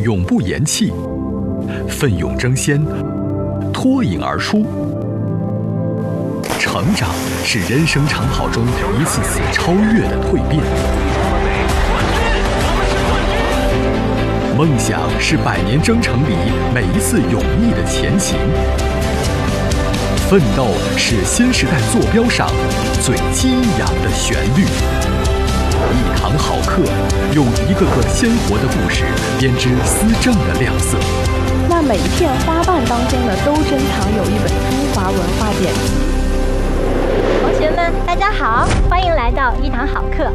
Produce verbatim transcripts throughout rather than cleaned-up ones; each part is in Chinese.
永不言弃，奋勇争先，脱颖而出。成长是人生长跑中一次次超越的蜕变，梦想是百年征程里每一次勇毅的前行，奋斗是新时代坐标上最激扬的旋律。一堂好课，用一个个鲜活的故事编织思政的亮色。 那每一片花瓣当中呢，都珍藏有一本中华文化典籍。 同学们，大家好，欢迎来到一堂好课。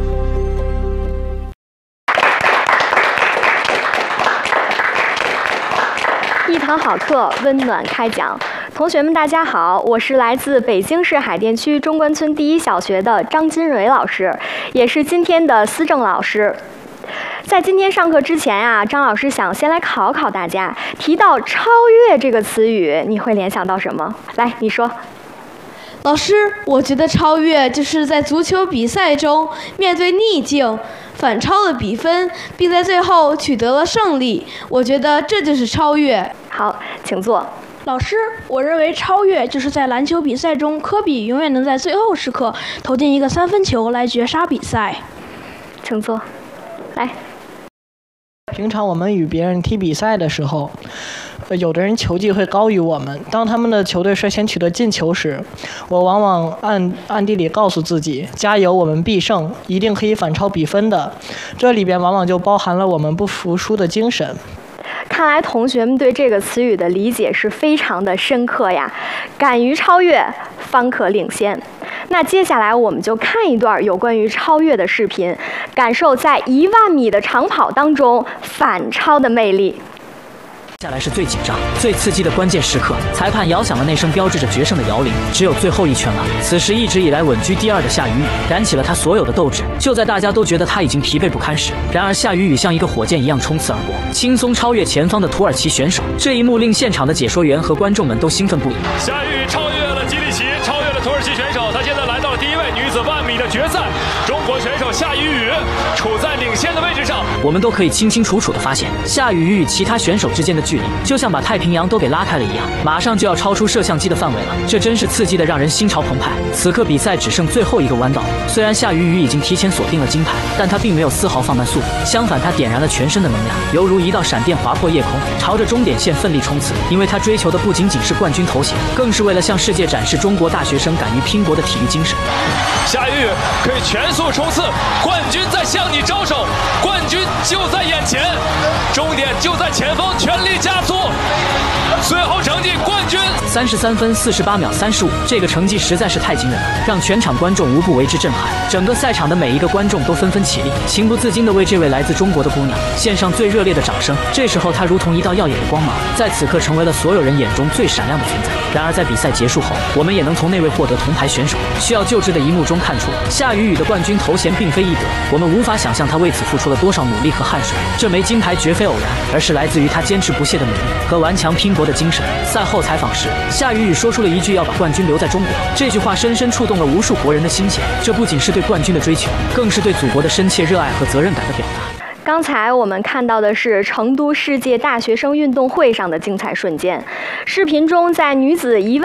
一堂好课，温暖开讲。同学们，大家好，我是来自北京市海淀区中关村第一小学的张金蕊老师，也是今天的思政老师。在今天上课之前啊，张老师想先来考考大家，提到超越这个词语，你会联想到什么？来，你说。 老师，我觉得超越就是在足球比赛中面对逆境，反超了比分，并在最后取得了胜利。我觉得这就是超越。 好，请坐。 老师，我认为超越就是在篮球比赛中，科比永远能在最后时刻投进一个三分球来绝杀比赛。 请坐。来。 平常我们与别人踢比赛的时候，有的人球技会高于我们。当他们的球队率先取得进球时，我往往暗暗地里告诉自己：加油，我们必胜，一定可以反超比分的。这里边往往就包含了我们不服输的精神。 看来同学们对这个词语的理解是非常的深刻呀！敢于超越，方可领先。那接下来我们就看一段有关于超越的视频，感受在一万米的长跑当中反超的魅力。 接下来是最紧张、最刺激的关键时刻，裁判摇响了那声标志着决胜的摇铃，只有最后一圈了。此时，一直以来稳居第二的夏雨雨燃起了他所有的斗志。就在大家都觉得他已经疲惫不堪时，然而夏雨雨像一个火箭一样冲刺而过，轻松超越前方的土耳其选手。这一幕令现场的解说员和观众们都兴奋不已。 夏雨雨超越了基里奇，超越了土耳其选手，他现在来到了第一位女子万米的决赛。中国选手夏雨雨处在领先的位置上。 我们都可以清清楚楚地发现，夏雨雨与其他选手之间的距离就像把太平洋都给拉开了一样，马上就要超出摄像机的范围了。这真是刺激的让人心潮澎湃。此刻比赛只剩最后一个弯道，虽然夏雨雨已经提前锁定了金牌，但她并没有丝毫放慢速度，相反，她点燃了全身的能量，犹如一道闪电划破夜空，朝着终点线奋力冲刺。因为她追求的不仅仅是冠军头衔，更是为了向世界展示中国大学生敢于拼搏的体育精神。 夏雨雨可以全速冲刺，冠军在向你招手，冠军就在眼前，终点就在前方，全力加速。最后成绩冠军三十三分四十八秒三十五，这个成绩实在是太惊人了，让全场观众无不为之震撼。整个赛场的每一个观众都纷纷起立，情不自禁地为这位来自中国的姑娘献上最热烈的掌声。这时候她如同一道耀眼的光芒，在此刻成为了所有人眼中最闪亮的存在。然而在比赛结束后，我们也能从那位获得铜牌选手需要救治的一幕中看出，夏雨雨的冠军头衔并非易得。我们无法想象她为此付出了多少努力和汗水。这枚金牌绝非偶然，而是来自于她坚持不懈的努力和顽强拼搏的精神。赛后采访时，夏雨雨说出了一句要把冠军留在中国，这句话深深触动了无数国人的心弦。这不仅是对冠军的追求，更是对祖国的深切热爱和责任感的表达。 刚才我们看到的是成都世界大学生运动会上的精彩瞬间。视频中，在女子一万